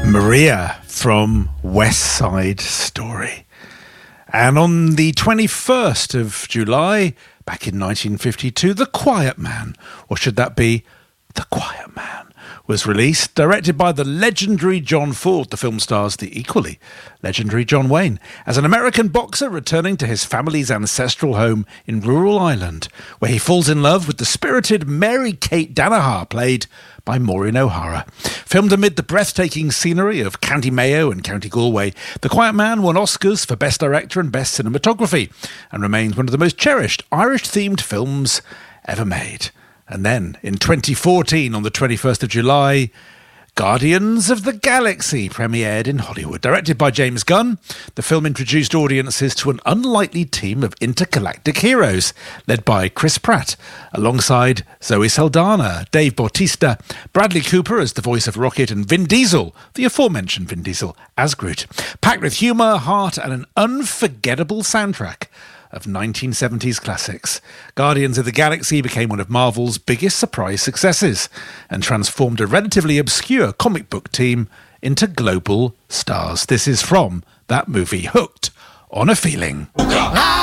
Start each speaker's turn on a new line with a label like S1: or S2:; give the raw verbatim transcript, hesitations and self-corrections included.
S1: Maria from West Side Story. And on the twenty-first of July, back in nineteen fifty-two, The Quiet Man, or should that be The Quiet Man, was released, directed by the legendary John Ford. The film stars the equally legendary John Wayne as an American boxer returning to his family's ancestral home in rural Ireland, where he falls in love with the spirited Mary Kate Danaher, played by Maureen O'Hara. Filmed amid the breathtaking scenery of County Mayo and County Galway, The Quiet Man won Oscars for Best Director and Best Cinematography, and remains one of the most cherished Irish-themed films ever made. And then, in twenty fourteen, on the twenty-first of July, Guardians of the Galaxy premiered in Hollywood. Directed by James Gunn, the film introduced audiences to an unlikely team of intergalactic heroes, led by Chris Pratt, alongside Zoe Saldana, Dave Bautista, Bradley Cooper as the voice of Rocket, and Vin Diesel, the aforementioned Vin Diesel, as Groot. Packed with humour, heart, and an unforgettable soundtrack of nineteen seventies classics, Guardians of the Galaxy became one of Marvel's biggest surprise successes and transformed a relatively obscure comic book team into global stars. This is from that movie, Hooked on a Feeling.